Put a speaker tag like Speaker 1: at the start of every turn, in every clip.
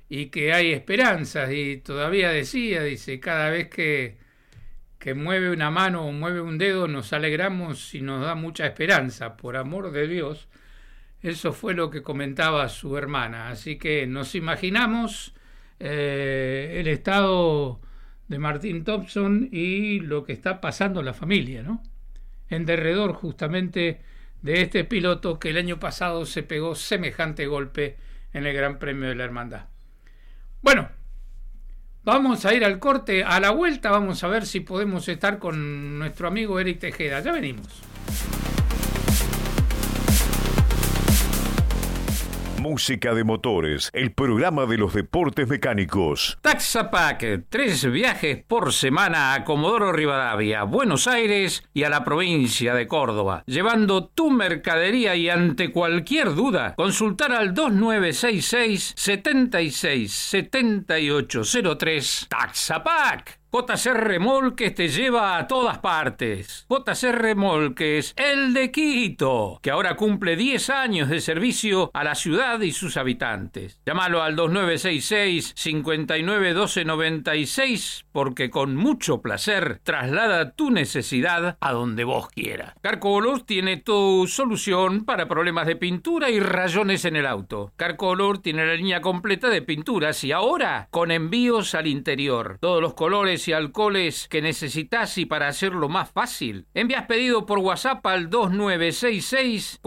Speaker 1: y que hay esperanzas, y todavía dice, cada vez que mueve una mano o mueve un dedo nos alegramos y nos da mucha esperanza, por amor de Dios. Eso fue lo que comentaba su hermana, así que nos imaginamos el estado de Martín Thompson y lo que está pasando en la familia, ¿no? En derredor justamente de este piloto que el año pasado se pegó semejante golpe en el Gran Premio de la Hermandad. Bueno, vamos a ir al corte. A la vuelta vamos a ver si podemos estar con nuestro amigo Eric Tejeda. Ya venimos.
Speaker 2: Música de Motores, el programa de los deportes mecánicos.
Speaker 3: Taxapac, 3 viajes por semana a Comodoro Rivadavia, Buenos Aires y a la provincia de Córdoba. Llevando tu mercadería y ante cualquier duda, consultar al 2966 76 7803 Taxapac. JC Remolques te lleva a todas partes. JC Remolques, el de Quito, que ahora cumple 10 años de servicio a la ciudad y sus habitantes. Llámalo al 2966 591296 porque con mucho placer traslada tu necesidad a donde vos quieras. Carcolor tiene tu solución para problemas de pintura y rayones en el auto. Carcolor tiene la línea completa de pinturas y ahora con envíos al interior. Todos los colores y alcoholes que necesitas, y para hacerlo más fácil, envías pedido por WhatsApp al 2966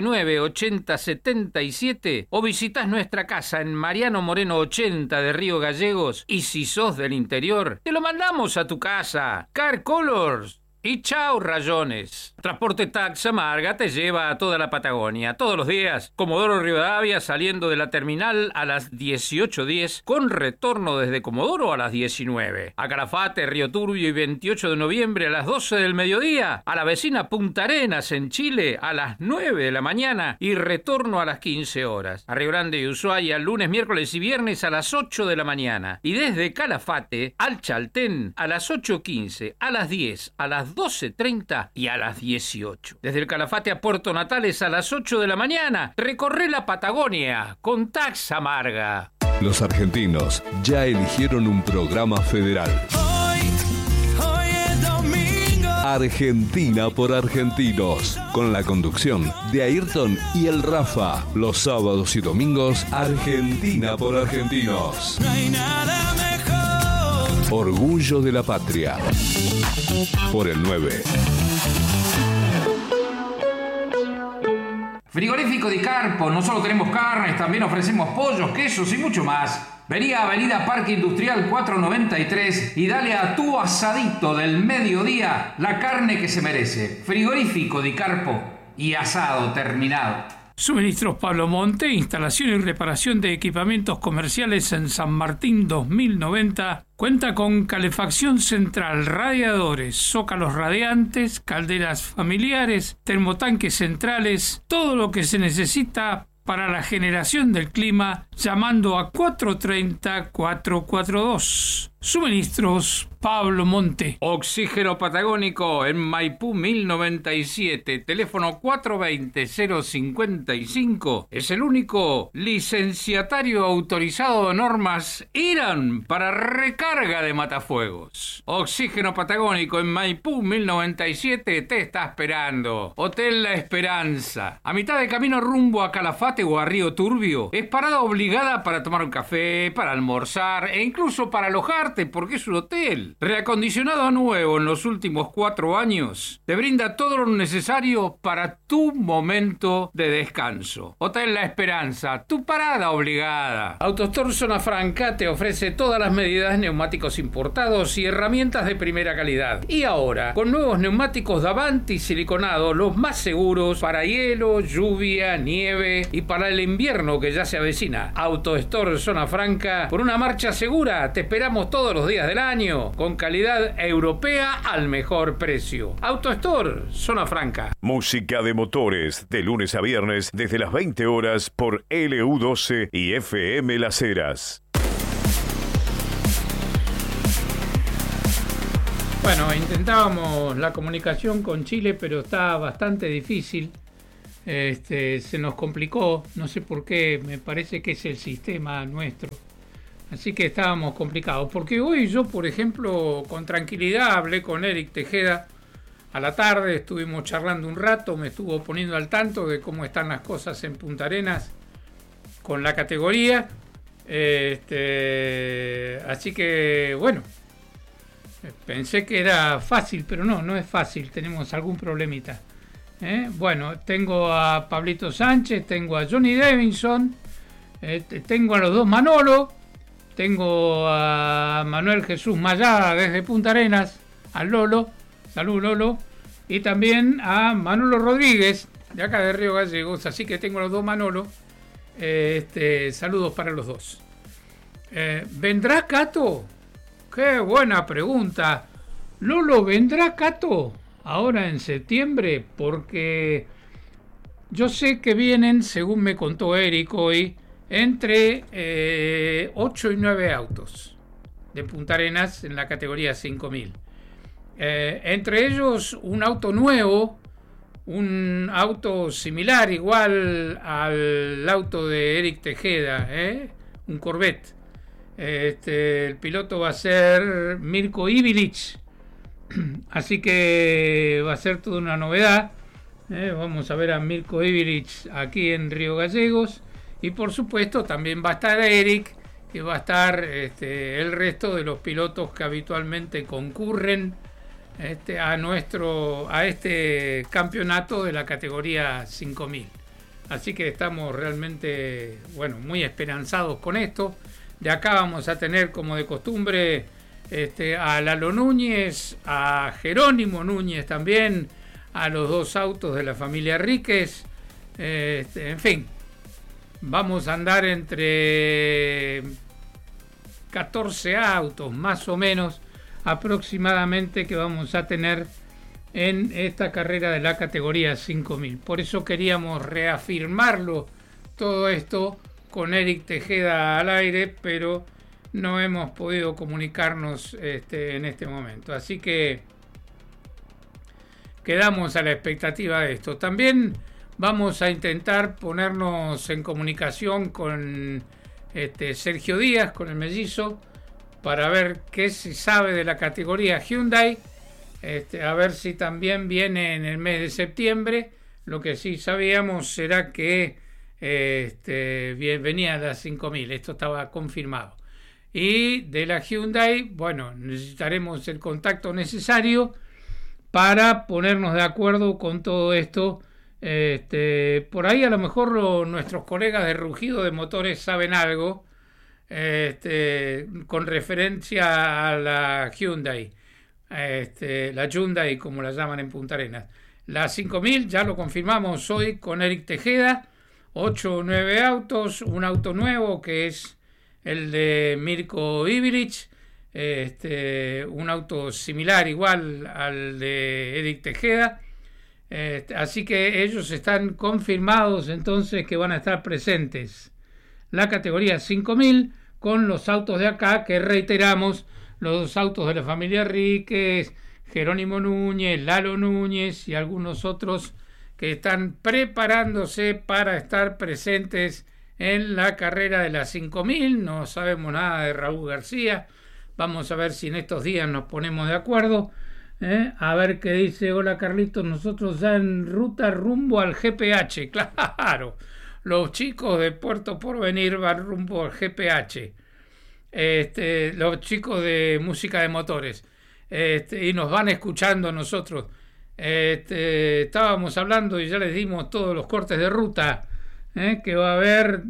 Speaker 3: 498077 o visitas nuestra casa en Mariano Moreno 80 de Río Gallegos, y si sos del interior, te lo mandamos a tu casa. Car Colors. Y chao rayones. Transporte Taxa Marga te lleva a toda la Patagonia, todos los días. Comodoro Rivadavia saliendo de la terminal a las 18:10, con retorno desde Comodoro a las 19. A Calafate, Río Turbio y 28 de noviembre a las 12 del mediodía. A la vecina Punta Arenas en Chile a las 9 de la mañana y retorno a las 15 horas. A Río Grande y Ushuaia lunes, miércoles y viernes a las 8 de la mañana. Y desde Calafate al Chaltén a las 8:15, a las 10, a las 12:30 y a las 18. Desde el Calafate a Puerto Natales a las 8 de la mañana. Recorre la Patagonia con Taxa Marga.
Speaker 4: Los argentinos ya eligieron un programa federal. Hoy es domingo. Argentina por argentinos. Con la conducción de Ayrton y el Rafa. Los sábados y domingos, Argentina por argentinos. No hay nada mejor. Orgullo de la patria. Por el 9.
Speaker 3: Frigorífico Di Carpo, no solo tenemos carnes, también ofrecemos pollos, quesos y mucho más. Vení a Avenida Parque Industrial 493 y dale a tu asadito del mediodía la carne que se merece. Frigorífico Di Carpo y asado terminado.
Speaker 1: Suministros Pablo Monte, instalación y reparación de equipamientos comerciales en San Martín 2090. Cuenta con calefacción central, radiadores, zócalos radiantes, calderas familiares, termotanques centrales, todo lo que se necesita para la generación del clima, llamando a 430-442. Suministros Pablo Monte.
Speaker 3: Oxígeno Patagónico en Maipú 1097, teléfono 420-055. Es el único licenciatario autorizado de normas IRAN para recarga de matafuegos. Oxígeno Patagónico en Maipú 1097 te está esperando. Hotel La Esperanza, a mitad de camino rumbo a Calafate o a Río Turbio. Es parada obligada para tomar un café, para almorzar e incluso para alojarte, porque es un hotel. Reacondicionado a nuevo en los últimos 4 años, te brinda todo lo necesario para tu momento de descanso. Hotel La Esperanza, tu parada obligada. AutoStore Zona Franca te ofrece todas las medidas, neumáticos importados y herramientas de primera calidad. Y ahora, con nuevos neumáticos Davanti siliconados, los más seguros para hielo, lluvia, nieve y para el invierno que ya se avecina. AutoStore Zona Franca, por una marcha segura, te esperamos todos los días del año, con calidad europea al mejor precio. AutoStore Zona Franca.
Speaker 2: Música de Motores, de lunes a viernes desde las 20 horas por LU12 y FM Las Heras.
Speaker 1: Bueno, intentábamos la comunicación con Chile, pero está bastante difícil. Se nos complicó, no sé por qué, me parece que es el sistema nuestro. Así que estábamos complicados. Porque hoy yo, por ejemplo, con tranquilidad hablé con Eric Tejeda a la tarde, estuvimos charlando un rato, me estuvo poniendo al tanto de cómo están las cosas en Punta Arenas con la categoría. Así que, bueno, pensé que era fácil, pero no es fácil, tenemos algún problemita. Bueno, tengo a Pablito Sánchez, tengo a Johnny Davidson, tengo a los dos Manolo, tengo a Manuel Jesús Mayada desde Punta Arenas, a Lolo, salud Lolo, y también a Manolo Rodríguez, de acá de Río Gallegos, así que tengo a los dos Manolo. Saludos para los dos. ¿Vendrá Cato? Qué buena pregunta. Lolo, ¿vendrá Cato ahora en septiembre? Porque yo sé que vienen, según me contó Eric hoy, entre 8 y 9 autos de Punta Arenas en la categoría 5000. Entre ellos un auto nuevo, un auto similar, igual al auto de Eric Tejeda, un Corvette. El piloto va a ser Mirko Ivilic, así que va a ser toda una novedad. Vamos a ver a Mirko Ivilic aquí en Río Gallegos, y por supuesto también va a estar Eric, y va a estar el resto de los pilotos que habitualmente concurren a este campeonato de la categoría 5000. Así que estamos realmente, muy esperanzados con esto. De acá vamos a tener, como de costumbre, a Lalo Núñez, a Jerónimo Núñez también, a los dos autos de la familia Ríquez. En fin, vamos a andar entre 14 autos más o menos aproximadamente que vamos a tener en esta carrera de la categoría 5000. Por eso queríamos reafirmarlo todo esto con Eric Tejeda al aire, pero no hemos podido comunicarnos en este momento. Así que quedamos a la expectativa de esto. También vamos a intentar ponernos en comunicación con Sergio Díaz, con el mellizo, para ver qué se sabe de la categoría Hyundai, a ver si también viene en el mes de septiembre. Lo que sí sabíamos será que venía de las 5000, esto estaba confirmado. Y de la Hyundai, necesitaremos el contacto necesario para ponernos de acuerdo con todo esto. Por ahí a lo mejor nuestros colegas de Rugido de Motores saben algo con referencia a la Hyundai, la Hyundai como la llaman en Punta Arenas. La 5000 ya lo confirmamos hoy con Eric Tejeda, 8 o 9 autos, un auto nuevo que es el de Mirko Ivilic, un auto similar igual al de Eric Tejeda. Así que ellos están confirmados entonces que van a estar presentes la categoría 5000 con los autos de acá, que reiteramos, los dos autos de la familia Ríquez, Jerónimo Núñez, Lalo Núñez y algunos otros que están preparándose para estar presentes en la carrera de las 5000. No sabemos nada de Raúl García, vamos a ver si en estos días nos ponemos de acuerdo. A ver qué dice. Hola Carlitos, nosotros ya en ruta rumbo al GPH. Claro, los chicos de Puerto Porvenir van rumbo al GPH, los chicos de música de motores, y nos van escuchando a nosotros. Estábamos hablando y ya les dimos todos los cortes de ruta que va a haber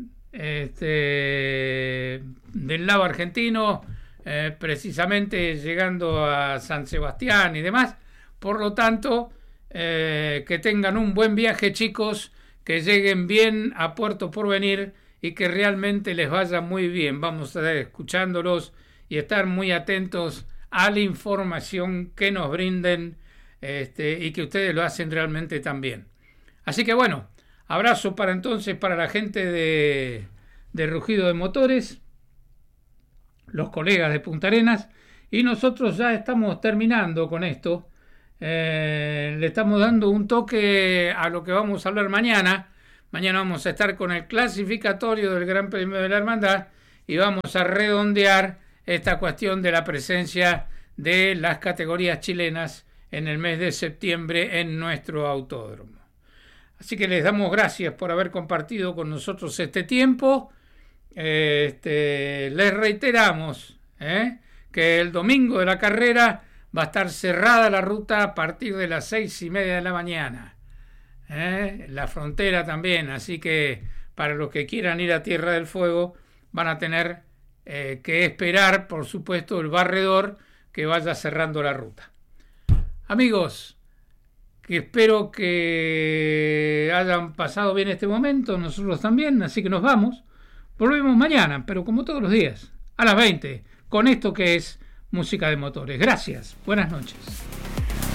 Speaker 1: del lado argentino, precisamente llegando a San Sebastián y demás. Por lo tanto, que tengan un buen viaje, chicos, que lleguen bien a Puerto Porvenir y que realmente les vaya muy bien. Vamos a estar escuchándolos y estar muy atentos a la información que nos brinden, y que ustedes lo hacen realmente tan bien. Así que abrazo para entonces para la gente de Rugido de Motores, los colegas de Punta Arenas, y nosotros ya estamos terminando con esto. Le estamos dando un toque a lo que vamos a hablar mañana. Mañana vamos a estar con el clasificatorio del Gran Premio de la Hermandad y vamos a redondear esta cuestión de la presencia de las categorías chilenas en el mes de septiembre en nuestro autódromo. Así que les damos gracias por haber compartido con nosotros este tiempo. Les reiteramos que el domingo de la carrera va a estar cerrada la ruta a partir de las 6:30 de la mañana. La frontera también, así que para los que quieran ir a Tierra del Fuego van a tener que esperar, por supuesto, el barredor que vaya cerrando la ruta. Amigos, que espero que hayan pasado bien este momento, nosotros también, así que nos vamos. Volvemos mañana, pero como todos los días, a las 20, con esto que es Música de Motores. Gracias, buenas noches.